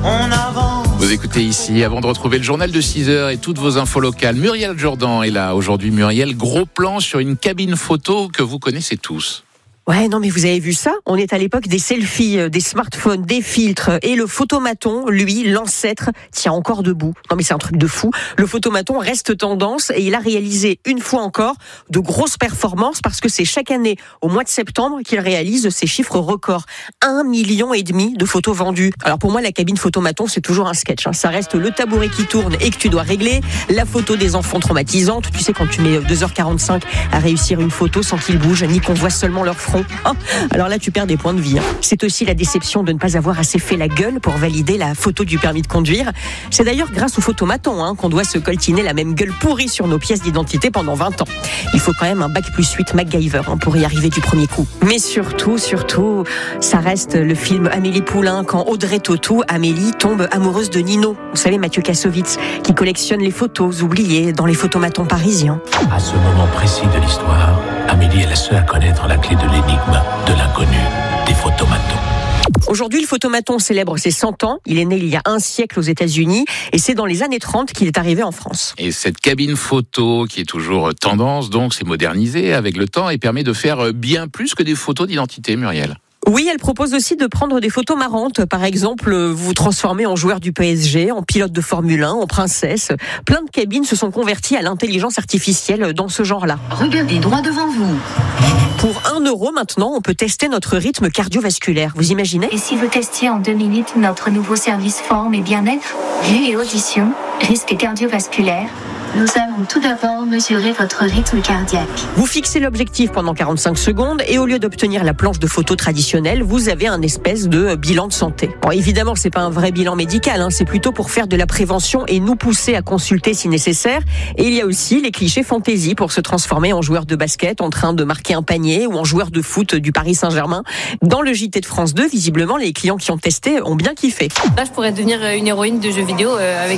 on avance. Vous écoutez ici, avant de retrouver le journal de 6h et toutes vos infos locales, Muriel Jourdan est là aujourd'hui. Muriel, gros plan sur une cabine photo que vous connaissez tous. Ouais, non, mais vous avez vu ça ? On est à l'époque des selfies, des smartphones, des filtres. Et le photomaton, lui, l'ancêtre, tient encore debout. Non, mais c'est un truc de fou. Le photomaton reste tendance et il a réalisé une fois encore de grosses performances parce que c'est chaque année, au mois de septembre, qu'il réalise ces chiffres records. 1,5 million de photos vendues. Alors pour moi, la cabine photomaton, c'est toujours un sketch. Ça reste le tabouret qui tourne et que tu dois régler. La photo des enfants traumatisante. Tu sais, quand tu mets 2h45 à réussir une photo sans qu'ils bougent, ni qu'on voit seulement leur front. Alors là, tu perds des points de vie. C'est aussi la déception de ne pas avoir assez fait la gueule pour valider la photo du permis de conduire. C'est d'ailleurs grâce au photomaton qu'on doit se coltiner la même gueule pourrie sur nos pièces d'identité pendant 20 ans. Il faut quand même un bac+8 MacGyver pour y arriver du premier coup. Mais surtout, ça reste le film Amélie Poulain quand Audrey Tautou, Amélie, tombe amoureuse de Nino. Vous savez, Mathieu Kassovitz, qui collectionne les photos oubliées dans les photomatons parisiens. À ce moment précis de l'histoire, Amélie est la seule à connaître la clé de l'énigme de l'inconnu des photomatons. Aujourd'hui, le photomaton célèbre ses 100 ans. Il est né il y a un siècle aux États-Unis et c'est dans les années 30 qu'il est arrivé en France. Et cette cabine photo qui est toujours tendance, donc c'est modernisé avec le temps et permet de faire bien plus que des photos d'identité, Muriel. Oui, elle propose aussi de prendre des photos marrantes. Par exemple, vous vous transformez en joueur du PSG, en pilote de Formule 1, en princesse. Plein de cabines se sont converties à l'intelligence artificielle dans ce genre-là. Regardez droit devant vous. Pour 1 euro maintenant, on peut tester notre rythme cardiovasculaire. Vous imaginez ? Et si vous testiez en 2 minutes notre nouveau service forme et bien-être, vue et audition, risque cardiovasculaire. Nous allons tout d'abord mesurer votre rythme cardiaque. Vous fixez l'objectif pendant 45 secondes et au lieu d'obtenir la planche de photo traditionnelle, vous avez un espèce de bilan de santé. Bon, évidemment, c'est pas un vrai bilan médical, c'est plutôt pour faire de la prévention et nous pousser à consulter si nécessaire. Et il y a aussi les clichés fantaisie pour se transformer en joueur de basket en train de marquer un panier ou en joueur de foot du Paris Saint-Germain. Dans le JT de France 2, visiblement, les clients qui ont testé ont bien kiffé. Là, je pourrais devenir une héroïne de jeux vidéo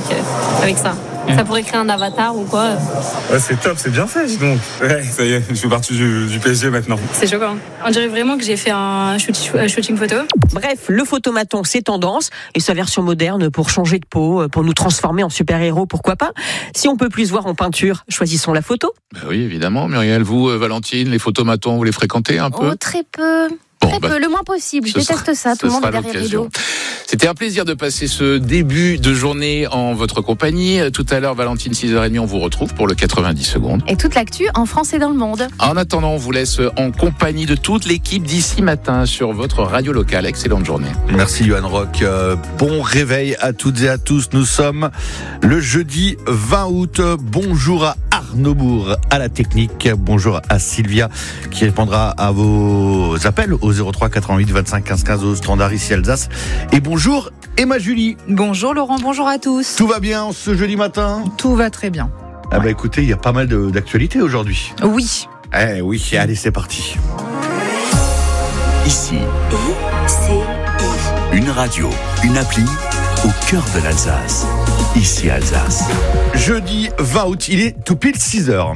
avec ça. Ça pourrait créer un avatar ou quoi. Ouais, c'est top, c'est bien fait, dis donc. Ouais, ça y est, je fais partie du PSG maintenant. C'est choquant. On dirait vraiment que j'ai fait un shooting photo. Bref, le photomaton, c'est tendance. Et sa version moderne pour changer de peau, pour nous transformer en super-héros, pourquoi pas ? Si on peut plus se voir en peinture, choisissons la photo. Oui, évidemment, Muriel. Vous, Valentine, les photomatons, vous les fréquentez un peu ? Très peu. Le moins possible. Je déteste ça. Tout le monde est derrière les rideaux. C'était un plaisir de passer ce début de journée en votre compagnie. Tout à l'heure, Valentine, 6h30, on vous retrouve pour le 90 secondes. Et toute l'actu en France et dans le monde. En attendant, on vous laisse en compagnie de toute l'équipe d'ici matin sur votre radio locale. Excellente journée. Merci, Johan Rock. Bon réveil à toutes et à tous. Nous sommes le jeudi 20 août. Bonjour à Arnaud Bourg à la technique. Bonjour à Sylvia qui répondra à vos appels au 03 88 25 15 15 au standard ici Alsace. Et bonjour Emma Julie. Bonjour Laurent, bonjour à tous. Tout va bien ce jeudi matin ? Tout va très bien. Ah bah écoutez, il y a pas mal d'actualités aujourd'hui. Oui. Oui, allez c'est parti. Ici, une radio, une appli au cœur de l'Alsace. Ici Alsace. Jeudi 20 août, il est tout pile 6h.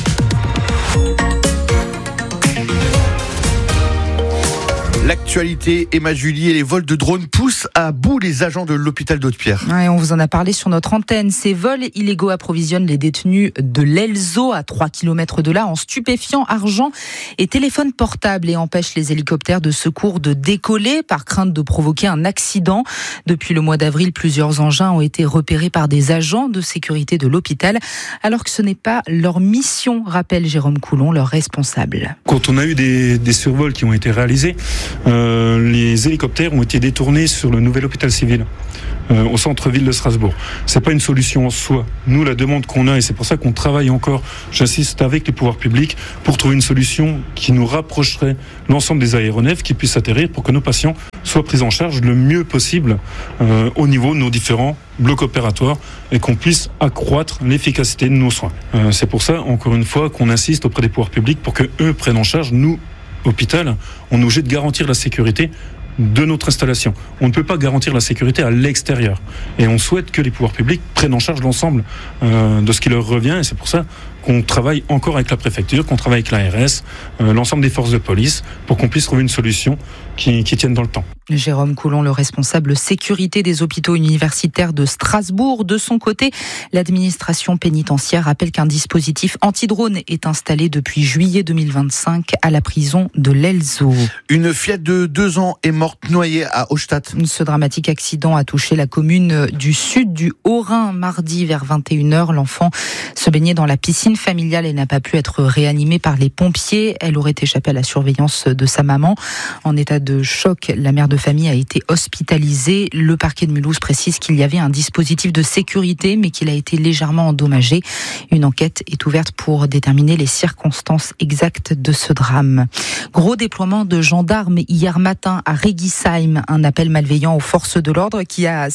L'actualité, Emma Julie, et les vols de drones poussent à bout les agents de l'hôpital d'Haute-Pierre. Ouais, on vous en a parlé sur notre antenne. Ces vols illégaux approvisionnent les détenus de l'Elzo à 3 km de là en stupéfiants, argent et téléphone portable et empêchent les hélicoptères de secours de décoller par crainte de provoquer un accident. Depuis le mois d'avril, plusieurs engins ont été repérés par des agents de sécurité de l'hôpital alors que ce n'est pas leur mission, rappelle Jérôme Coulon, leur responsable. Quand on a eu des survols qui ont été réalisés, les hélicoptères ont été détournés sur le nouvel hôpital civil au centre-ville de Strasbourg. C'est pas une solution en soi. Nous, la demande qu'on a, et c'est pour ça qu'on travaille encore, j'insiste, avec les pouvoirs publics pour trouver une solution qui nous rapprocherait l'ensemble des aéronefs qui puissent atterrir pour que nos patients soient pris en charge le mieux possible au niveau de nos différents blocs opératoires et qu'on puisse accroître l'efficacité de nos soins. C'est pour ça, encore une fois, qu'on insiste auprès des pouvoirs publics pour que eux prennent en charge. Nous, hôpital, on est obligé de garantir la sécurité de notre installation. On ne peut pas garantir la sécurité à l'extérieur. Et on souhaite que les pouvoirs publics prennent en charge l'ensemble de ce qui leur revient. Et c'est pour ça qu'on travaille encore avec la préfecture, qu'on travaille avec l'ARS, l'ensemble des forces de police, pour qu'on puisse trouver une solution qui tienne dans le temps. Jérôme Coulon, le responsable sécurité des hôpitaux universitaires de Strasbourg. De son côté, l'administration pénitentiaire rappelle qu'un dispositif anti-drone est installé depuis juillet 2025 à la prison de l'Elzo. Une fillette de 2 ans est morte noyée à Austadt. Ce dramatique accident a touché la commune du sud du Haut-Rhin mardi vers 21h. L'enfant se baignait dans la piscine familiale et n'a pas pu être réanimée par les pompiers. Elle aurait échappé à la surveillance de sa maman. En état de choc, la mère de famille a été hospitalisée. Le parquet de Mulhouse précise qu'il y avait un dispositif de sécurité, mais qu'il a été légèrement endommagé. Une enquête est ouverte pour déterminer les circonstances exactes de ce drame. Gros déploiement de gendarmes hier matin à Regisheim. Un appel malveillant aux forces de l'ordre qui a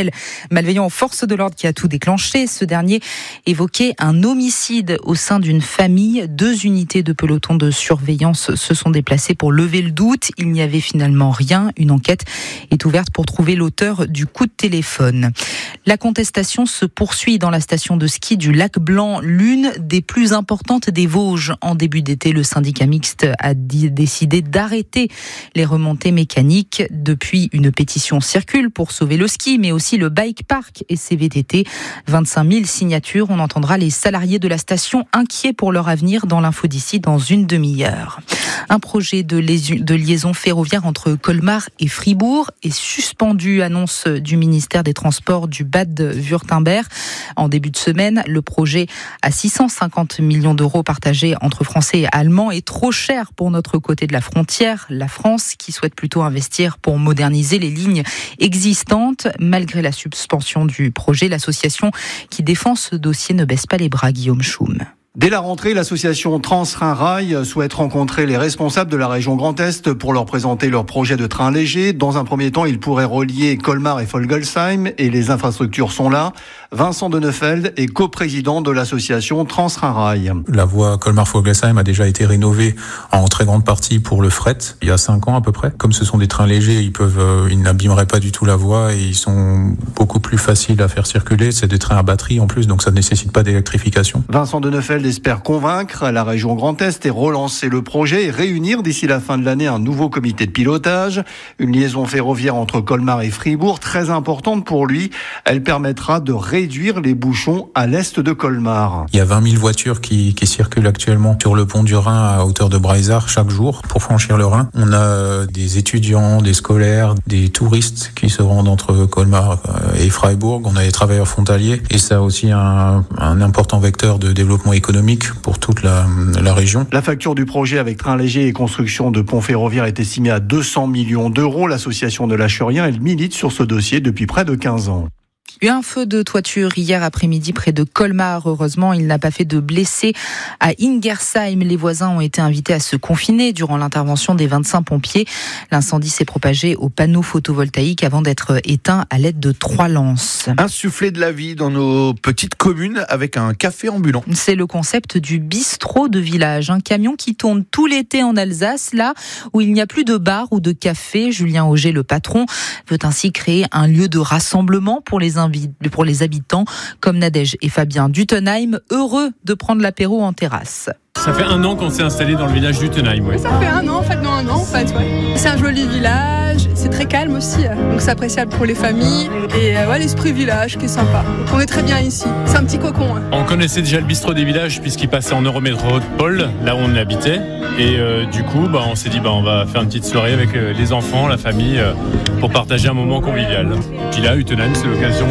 tout déclenché. Ce dernier évoquait un homicide au sein d'une famille. 2 unités de peloton de surveillance se sont déplacées pour lever le doute. Il n'y avait finalement rien. Une enquête est ouverte pour trouver l'auteur du coup de téléphone. La contestation se poursuit dans la station de ski du Lac Blanc, l'une des plus importantes des Vosges. En début d'été, le syndicat mixte a décidé d'arrêter les remontées mécaniques. Depuis, une pétition circule pour sauver le ski, mais aussi le bike park et ses VTT. 25 000 signatures. On entendra les salariés de la station inquiets pour leur avenir dans l'info d'ici dans une demi-heure. Un projet de liaison ferroviaire entre Colmar et Fribourg est suspendu, annonce du ministère des Transports du Bade-Wurtemberg. En début de semaine, le projet à 650 millions d'euros partagés entre Français et Allemands est trop cher pour notre côté de la frontière. La France, qui souhaite plutôt investir pour moderniser les lignes existantes. Malgré la suspension du projet, l'association qui défend ce dossier ne baisse pas les bras, Guillaume Schum. Dès la rentrée, l'association Transrhin-Rail souhaite rencontrer les responsables de la région Grand Est pour leur présenter leur projet de train léger. Dans un premier temps, ils pourraient relier Colmar et Vogelsheim et les infrastructures sont là. Vincent de Neufeld est coprésident de l'association Transrhin-Rail. La voie Colmar-Vogelsheim a déjà été rénovée en très grande partie pour le fret, il y a 5 ans à peu près. Comme ce sont des trains légers, ils n'abîmeraient pas du tout la voie et ils sont beaucoup plus faciles à faire circuler. C'est des trains à batterie en plus, donc ça ne nécessite pas d'électrification. Vincent de Neufeld espère convaincre la région Grand Est et relancer le projet et réunir d'ici la fin de l'année un nouveau comité de pilotage. Une liaison ferroviaire entre Colmar et Fribourg, très importante pour lui. Elle permettra de réduire les bouchons à l'est de Colmar. Il y a 20 000 voitures qui circulent actuellement sur le pont du Rhin à hauteur de Breisach chaque jour pour franchir le Rhin. On a des étudiants, des scolaires, des touristes qui se rendent entre Colmar et Freiburg. On a des travailleurs frontaliers et ça a aussi un important vecteur de développement économique pour toute la région. La facture du projet avec train léger et construction de ponts ferroviaires est estimée à 200 millions d'euros. L'association ne lâche rien, elle milite sur ce dossier depuis près de 15 ans. Un feu de toiture hier après-midi près de Colmar. Heureusement, il n'a pas fait de blessés à Ingersheim. Les voisins ont été invités à se confiner durant l'intervention des 25 pompiers. L'incendie s'est propagé aux panneaux photovoltaïques avant d'être éteint à l'aide de 3 lances. Insuffler de la vie dans nos petites communes avec un café ambulant. C'est le concept du bistrot de village. Un camion qui tourne tout l'été en Alsace, là où il n'y a plus de bar ou de café. Julien Auger, le patron, veut ainsi créer un lieu de rassemblement pour les habitants, comme Nadège et Fabien d'Utenheim, heureux de prendre l'apéro en terrasse. Ça fait 1 an qu'on s'est installé dans le village d'Utenheim. Ouais. Ça fait 1 an, ouais. C'est un joli village, c'est très calme aussi, donc c'est appréciable pour les familles. Et l'esprit village qui est sympa. Donc on est très bien ici, c'est un petit cocon. On connaissait déjà le bistrot des villages puisqu'il passait en Eurométropole, là où on habitait. Et du coup, on s'est dit on va faire une petite soirée avec les enfants, la famille, pour partager un moment convivial. Puis là, Utenheim, c'est l'occasion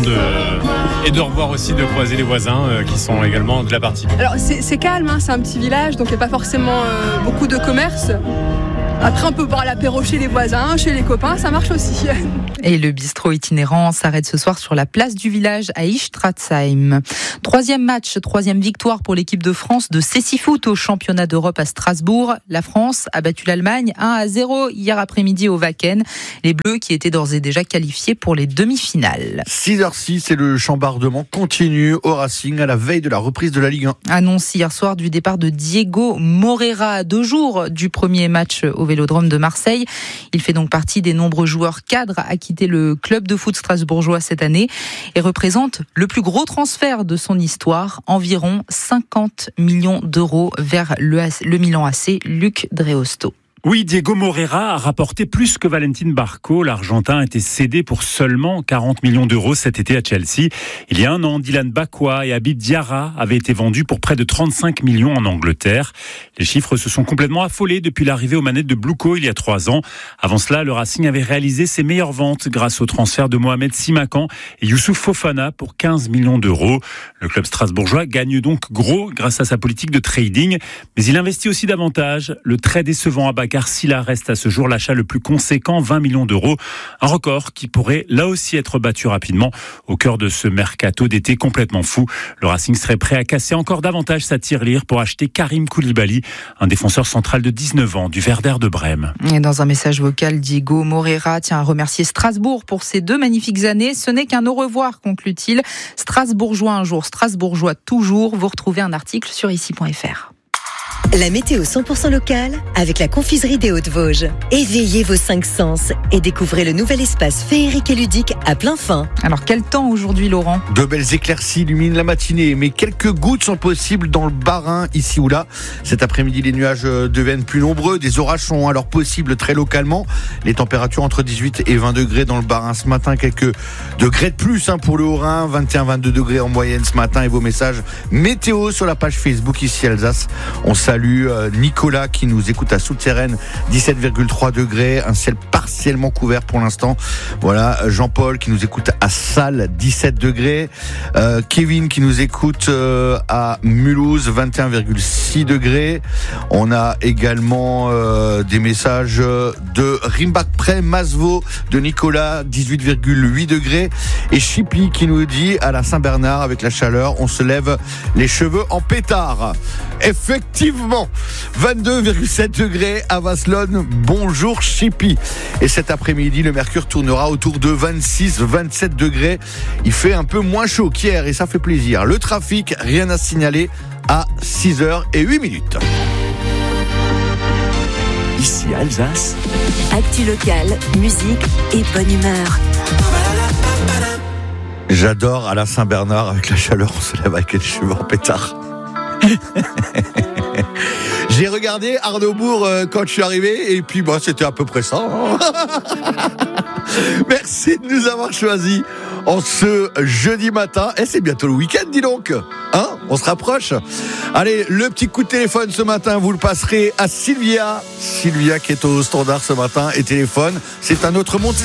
de revoir aussi, de croiser les voisins qui sont également de la partie. Alors c'est calme, c'est un petit village, donc il n'y a pas forcément beaucoup de commerce. Après, on peut boire l'apéro chez les voisins, chez les copains, ça marche aussi. Et le bistrot itinérant s'arrête ce soir sur la place du village à Istratzheim. 3e match, 3e victoire pour l'équipe de France de Cécifoot au championnat d'Europe à Strasbourg. La France a battu l'Allemagne 1-0 hier après-midi au Wacken. Les Bleus qui étaient d'ores et déjà qualifiés pour les demi-finales. 6h06 et le chambardement continue au Racing à la veille de la reprise de la Ligue 1. Annonce hier soir du départ de Diego Moreira à 2 jours du premier match au Vélodrome de Marseille. Il fait donc partie des nombreux joueurs cadres à quitter le club de foot strasbourgeois cette année et représente le plus gros transfert de son histoire, environ 50 millions d'euros vers le Milan AC, Luc Dreosto. Oui, Diego Moreira a rapporté plus que Valentin Barco. L'Argentin a été cédé pour seulement 40 millions d'euros cet été à Chelsea. Il y a un an, Dylan Bakwa et Habib Diarra avaient été vendus pour près de 35 millions en Angleterre. Les chiffres se sont complètement affolés depuis l'arrivée aux manettes de Bluco il y a 3 ans. Avant cela, le Racing avait réalisé ses meilleures ventes grâce au transfert de Mohamed Simakan et Youssouf Fofana pour 15 millions d'euros. Le club strasbourgeois gagne donc gros grâce à sa politique de trading, mais il investit aussi davantage. Le très décevant Abakar Silla reste à ce jour l'achat le plus conséquent, 20 millions d'euros. Un record qui pourrait là aussi être battu rapidement au cœur de ce mercato d'été complètement fou. Le Racing serait prêt à casser encore davantage sa tirelire pour acheter Karim Koulibaly, un défenseur central de 19 ans du Werder de Brême. Et dans un message vocal, Diego Moreira tient à remercier Strasbourg pour ces 2 magnifiques années. Ce n'est qu'un au revoir, conclut-il. Strasbourgeois un jour, Strasbourgeois toujours. Vous retrouvez un article sur ici.fr. La météo 100% locale avec la confiserie des Hauts-de-Vosges. Éveillez vos 5 sens et découvrez le nouvel espace féerique et ludique à plein fin. Alors quel temps aujourd'hui, Laurent ? De belles éclaircies illuminent la matinée, mais quelques gouttes sont possibles dans le Bas-Rhin, ici ou là. Cet après-midi, les nuages deviennent plus nombreux. Des orages sont alors possibles très localement. Les températures entre 18 et 20 degrés dans le Bas-Rhin ce matin. Quelques degrés de plus pour le Haut-Rhin. 21-22 degrés en moyenne ce matin. Et vos messages météo sur la page Facebook ici Alsace. On salue Nicolas qui nous écoute à Souterraine, 17,3 degrés, un ciel partiellement couvert pour l'instant. Voilà, Jean-Paul qui nous écoute à Salles, 17 degrés. Kevin qui nous écoute à Mulhouse, 21,6 degrés. On a également des messages de Rimbach-Près, Masevaux, de Nicolas, 18,8 degrés. Et Chiply qui nous dit à la Saint-Bernard, avec la chaleur, on se lève les cheveux en pétard. Effectivement, 22,7 degrés à Vasselonne. Bonjour Chipy. Et cet après-midi, le mercure tournera autour de 26-27 degrés. Il fait un peu moins chaud qu'hier et ça fait plaisir. Le trafic, rien à signaler à 6h08. Ici Alsace. Actu locale, musique et bonne humeur. J'adore à la Saint-Bernard, avec la chaleur, on se lève avec les cheveux en pétard. J'ai regardé Arnaud Bourg quand je suis arrivé et puis c'était à peu près ça. Merci de nous avoir choisis en ce jeudi matin. Et c'est bientôt le week-end, dis donc. On se rapproche. Allez, le petit coup de téléphone ce matin, vous le passerez à Sylvia. Sylvia qui est au standard ce matin et téléphone. C'est un autre monde.